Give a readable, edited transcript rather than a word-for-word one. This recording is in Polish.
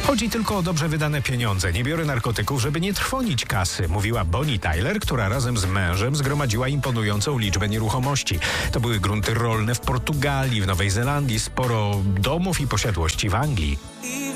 Chodzi tylko o dobrze wydane pieniądze. Nie biorę narkotyków, żeby nie trwonić kasy, mówiła Bonnie Tyler, która razem z mężem zgromadziła imponującą liczbę nieruchomości. To były grunty rolne w Portugalii, w Nowej Zelandii, sporo domów i posiadłości w Anglii.